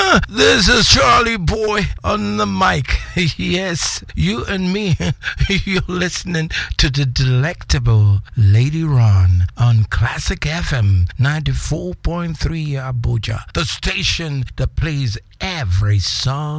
This is Charlie Boy on the mic. Yes, you and me. You're listening to the delectable Lady Ron on Classic FM 94.3 Abuja, the station that plays every song